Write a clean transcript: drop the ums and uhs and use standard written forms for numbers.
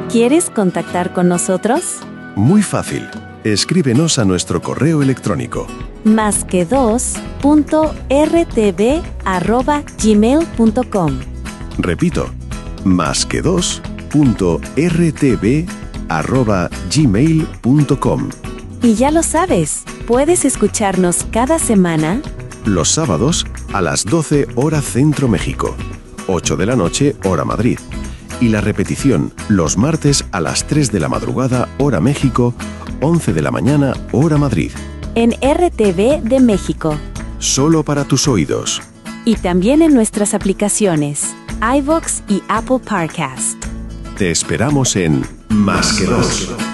¿Quieres contactar con nosotros? Muy fácil. Escríbenos a nuestro correo electrónico. +2.rtv@gmail.com. Repito, +2.rtv@gmail.com. Y ya lo sabes, puedes escucharnos cada semana Los sábados a las 12 hora Centro México, 8 de la noche hora Madrid. Y la repetición los martes a las 3 de la madrugada hora México, 11 de la mañana hora Madrid. en RTV de México. Solo para tus oídos. Y también en nuestras aplicaciones, iVoox y Apple Podcast. Te esperamos en Más que Dos.